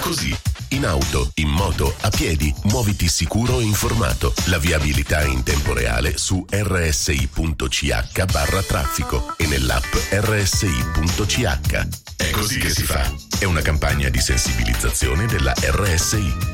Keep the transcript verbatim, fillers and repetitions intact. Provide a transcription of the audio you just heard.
così. In auto, in moto, a piedi, muoviti sicuro e informato. La viabilità in tempo reale su erre esse i punto ci acca barra traffico e nell'app erre esse i punto ci acca. È così che si fa. È una campagna di sensibilizzazione della erre esse i.